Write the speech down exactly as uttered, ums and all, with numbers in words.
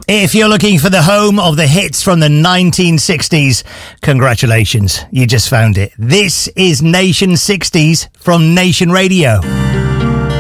If you're looking for the home of the hits from the nineteen sixties, congratulations, you just found it. This is Nation sixties from Nation Radio.